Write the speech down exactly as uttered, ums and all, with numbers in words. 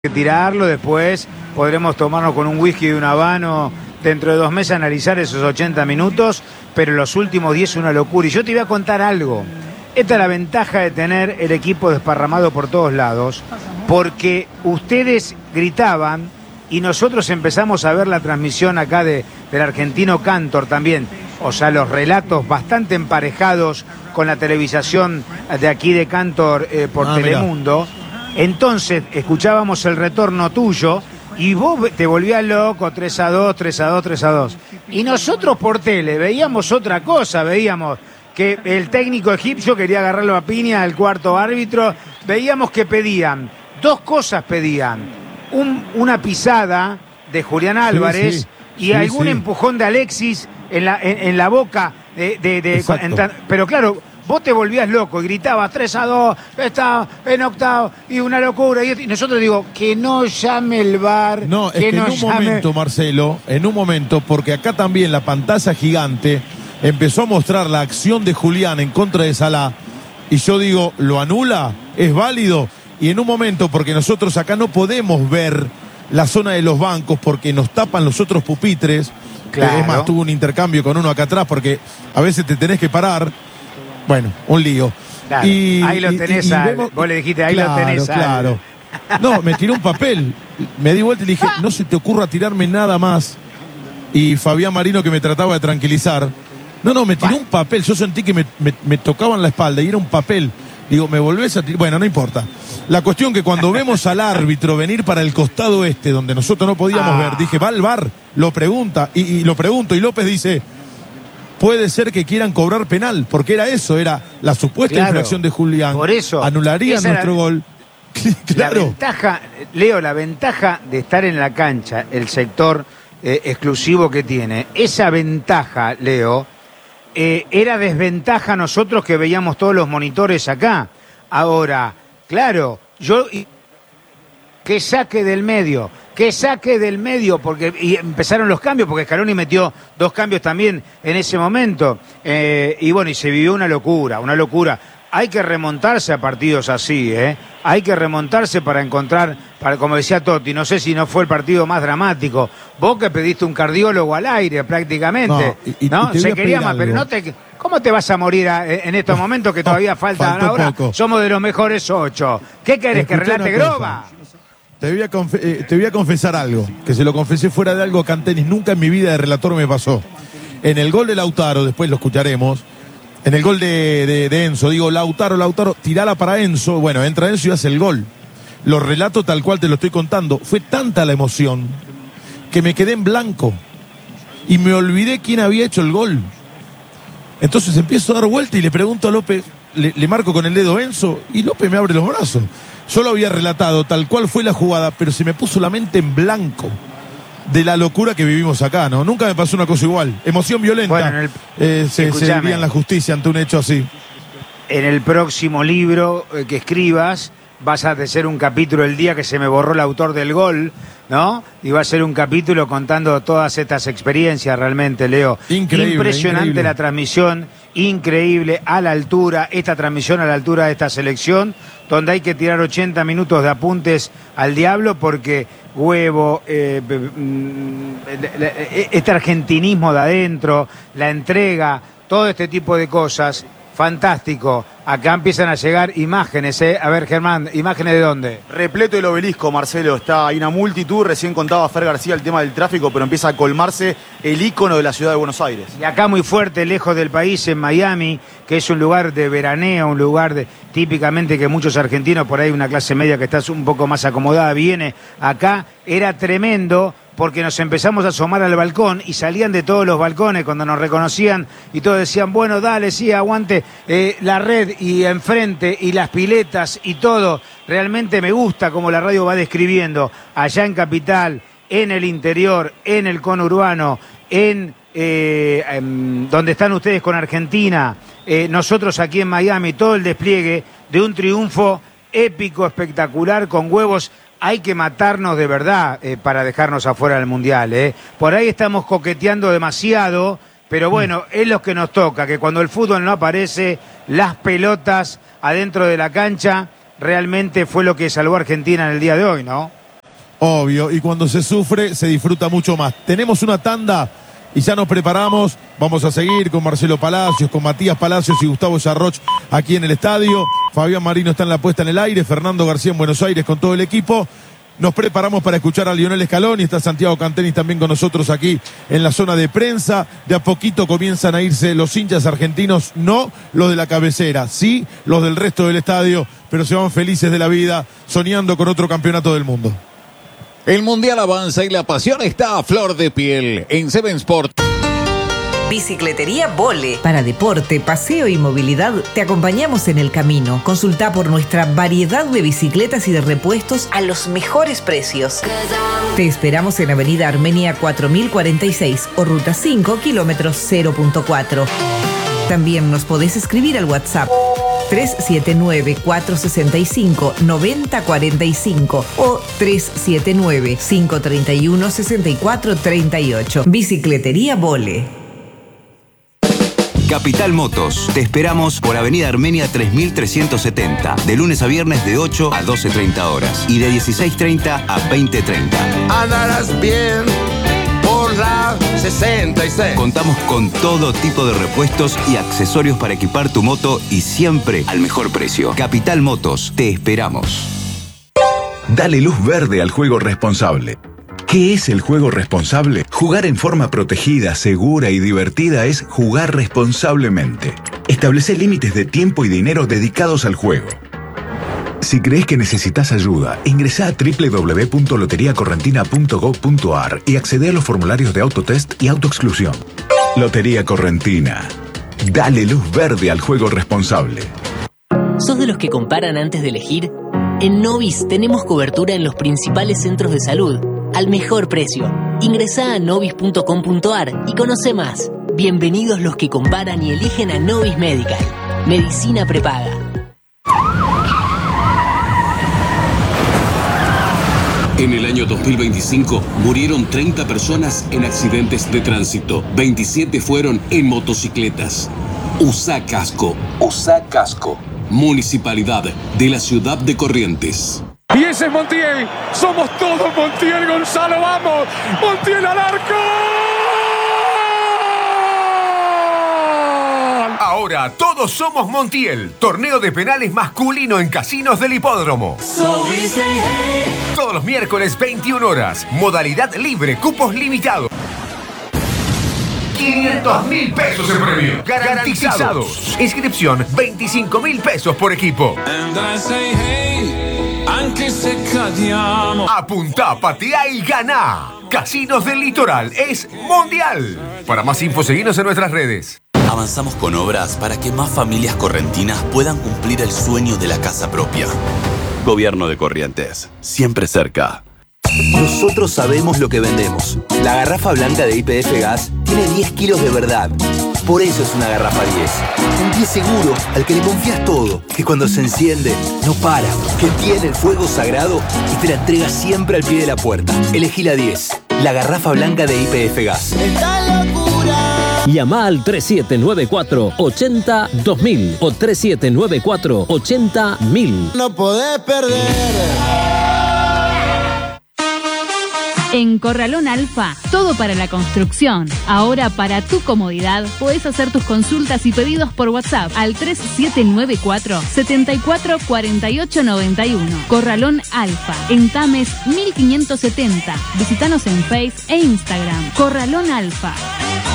que tirarlo, después podremos tomarnos con un whisky y un habano dentro de dos meses, analizar esos ochenta minutos, pero los últimos diez una locura. Y yo te voy a contar algo. Esta es la ventaja de tener el equipo desparramado por todos lados, porque ustedes gritaban y nosotros empezamos a ver la transmisión acá de, del argentino Cantor también. O sea, los relatos bastante emparejados con la televisación de aquí de Cantor eh, por ah, Telemundo. Mirá. Entonces escuchábamos el retorno tuyo y vos te volvías loco, tres a dos, tres a dos, tres a dos. Y nosotros por tele veíamos otra cosa, veíamos que el técnico egipcio quería agarrarlo a piña al cuarto árbitro, veíamos que pedían, dos cosas pedían, un, una pisada de Julián Álvarez sí, sí, y sí, algún sí. empujón de Alexis en la, en, en la boca, de, de, de en, pero claro... Vos te volvías loco y gritabas tres a dos, está en octavo y una locura. Y nosotros digo, que no llame el V A R. No, es que, que no en un llame... momento, Marcelo, en un momento, porque acá también la pantalla gigante empezó a mostrar la acción de Julián en contra de Salah. Y yo digo, ¿lo anula? ¿Es válido? Y en un momento, porque nosotros acá no podemos ver la zona de los bancos porque nos tapan los otros pupitres. Claro. Es más, tuvo un intercambio con uno acá atrás porque a veces te tenés que parar. Bueno, un lío. Claro, y, ahí lo tenés, y, y, y vemos, vos le dijiste, ahí claro, lo tenés. Claro, no, me tiró un papel, me di vuelta y le dije, no se te ocurra tirarme nada más. Y Fabián Marino, que me trataba de tranquilizar, no, no, me tiró un papel, yo sentí que me, me, me tocaban la espalda y era un papel. Digo, ¿me volvés a tirar? Bueno, no importa. La cuestión que cuando vemos al árbitro venir para el costado este, donde nosotros no podíamos ah. ver, dije, va al V A R, lo pregunta, y, y lo pregunto, y López dice... Puede ser que quieran cobrar penal, porque era eso, era la supuesta claro, infracción de Julián. Por eso. Anularía nuestro la, gol. Claro. La ventaja, Leo, la ventaja de estar en la cancha, el sector eh, exclusivo que tiene, esa ventaja, Leo, eh, era desventaja nosotros que veíamos todos los monitores acá. Ahora, claro, yo... que saque del medio, que saque del medio, porque y empezaron los cambios, porque Scaloni metió dos cambios también en ese momento, eh, y bueno, y se vivió una locura, una locura. Hay que remontarse a partidos así, ¿eh? Hay que remontarse para encontrar, para, como decía Totti, no sé si no fue el partido más dramático. Vos que pediste un cardiólogo al aire prácticamente, ¿no? Y, y, ¿no? Y se quería más, pero no te... ¿Cómo te vas a morir a, en estos momentos que todavía falta ahora? Poco. Somos de los mejores ocho. ¿Qué querés, que relate Groba? Te voy, a eh, te voy a confesar algo, que se lo confesé fuera de algo acá en tenis, nunca en mi vida de relator me pasó. En el gol de Lautaro, después lo escucharemos, en el gol de, de, de Enzo, digo, Lautaro, Lautaro, tirala para Enzo, bueno, entra Enzo y hace el gol. Lo relato tal cual te lo estoy contando, fue tanta la emoción que me quedé en blanco y me olvidé quién había hecho el gol. Entonces empiezo a dar vuelta y le pregunto a López, le, le marco con el dedo Enzo y López me abre los brazos. Yo lo había relatado tal cual fue la jugada, pero se me puso la mente en blanco de la locura que vivimos acá, ¿no? Nunca me pasó una cosa igual. Emoción violenta. Bueno, el... eh, se, se diría en la justicia ante un hecho así. En el próximo libro eh, que escribas, vas a hacer un capítulo el día que se me borró el autor del gol, ¿no? Y va a ser un capítulo contando todas estas experiencias realmente, Leo. Increíble. Impresionante increíble. La transmisión, increíble, a la altura, esta transmisión a la altura de esta selección, donde hay que tirar ochenta minutos de apuntes al diablo porque huevo, eh, este argentinismo de adentro, la entrega, todo este tipo de cosas, fantástico. Acá empiezan a llegar imágenes, ¿eh? A ver, Germán, ¿imágenes de dónde? Repleto el obelisco, Marcelo. Está, hay una multitud, recién contaba Fer García el tema del tráfico, pero empieza a colmarse el ícono de la ciudad de Buenos Aires. Y acá muy fuerte, lejos del país, en Miami, que es un lugar de veraneo, un lugar de, típicamente que muchos argentinos, por ahí una clase media que está un poco más acomodada, viene acá. Era tremendo, porque nos empezamos a asomar al balcón y salían de todos los balcones cuando nos reconocían y todos decían, bueno, dale, sí, aguante eh, la red y enfrente y las piletas y todo. Realmente me gusta como la radio va describiendo allá en Capital, en el interior, en el conurbano, en, eh, en donde están ustedes con Argentina, eh, nosotros aquí en Miami, todo el despliegue de un triunfo épico, espectacular, con huevos. Hay que matarnos de verdad eh, para dejarnos afuera del Mundial. Eh. Por ahí estamos coqueteando demasiado, pero bueno, es lo que nos toca, que cuando el fútbol no aparece, las pelotas adentro de la cancha, realmente fue lo que salvó a Argentina en el día de hoy, ¿no? Obvio, y cuando se sufre se disfruta mucho más. Tenemos una tanda y ya nos preparamos. Vamos a seguir con Marcelo Palacios, con Matías Palacios y Gustavo Yarroch aquí en el estadio. Fabián Marino está en la puesta en el aire, Fernando García en Buenos Aires con todo el equipo. Nos preparamos para escuchar a Lionel Scaloni, está Santiago Cantenis también con nosotros aquí en la zona de prensa. De a poquito comienzan a irse los hinchas argentinos, no los de la cabecera, sí los del resto del estadio, pero se van felices de la vida, soñando con otro campeonato del mundo. El Mundial avanza y la pasión está a flor de piel en Seven Sport. Bicicletería Vole. Para deporte, paseo y movilidad, te acompañamos en el camino. Consulta por nuestra variedad de bicicletas y de repuestos a los mejores precios. Te esperamos en Avenida Armenia cuatro mil cuarenta y seis o Ruta cinco, kilómetros cero punto cuatro. También nos podés escribir al WhatsApp tres siete nueve, cuatro seis cinco, nueve cero cuatro cinco o tres siete nueve, cinco tres uno, seis cuatro tres ocho. Bicicletería Vole. Capital Motos. Te esperamos por Avenida Armenia tres mil trescientos setenta. De lunes a viernes de ocho a doce treinta horas. Y de dieciséis treinta a veinte treinta. Andarás bien por la sesenta y seis. Contamos con todo tipo de repuestos y accesorios para equipar tu moto y siempre al mejor precio. Capital Motos. Te esperamos. Dale luz verde al juego responsable. ¿Qué es el juego responsable? Jugar en forma protegida, segura y divertida es jugar responsablemente. Establece límites de tiempo y dinero dedicados al juego. Si crees que necesitas ayuda, ingresa a doble u doble u doble u punto lotería correntina punto gob punto ar y accede a los formularios de autotest y autoexclusión. Lotería Correntina. Dale luz verde al juego responsable. ¿Sos de los que comparan antes de elegir? En Novis tenemos cobertura en los principales centros de salud al mejor precio. Ingresá a novis punto com punto ar y conoce más. Bienvenidos los que comparan y eligen a Novis Medical. Medicina prepaga. En el año dos mil veinticinco murieron treinta personas en accidentes de tránsito. veintisiete fueron en motocicletas. Usá casco. Usá casco. Municipalidad de la ciudad de Corrientes. Y ese es Montiel. Somos todos Montiel, Gonzalo. ¡Vamos! ¡Montiel al arco! Ahora todos somos Montiel. Torneo de penales masculino en Casinos del Hipódromo. So hey. Todos los miércoles veintiuna horas. Modalidad libre, cupos limitados. quinientos mil pesos en premio. Garantizados. Inscripción veinticinco mil pesos por equipo. Apuntá, patea y ganá. Casinos del Litoral es mundial. Para más info, seguinos en nuestras redes. Avanzamos con obras para que más familias correntinas puedan cumplir el sueño de la casa propia. Gobierno de Corrientes, siempre cerca. Nosotros sabemos lo que vendemos. La garrafa blanca de Y P F Gas tiene diez kilos de verdad. Por eso es una garrafa diez. Un diez seguro al que le confías todo. Que cuando se enciende, no para. Que tiene el fuego sagrado y te la entrega siempre al pie de la puerta. Elegí la diez. La garrafa blanca de Y P F Gas. ¡Está locura! Llama al tres siete nueve cuatro, ocho cero, dos mil o tres siete nueve cuatro, ocho cero, mil. No podés perder. En Corralón Alfa, todo para la construcción. Ahora, para tu comodidad, podés hacer tus consultas y pedidos por WhatsApp al tres siete nueve cuatro, siete cuatro cuatro ocho nueve uno. Corralón Alfa, en Tames mil quinientos setenta. Visítanos en Face e Instagram. Corralón Alfa.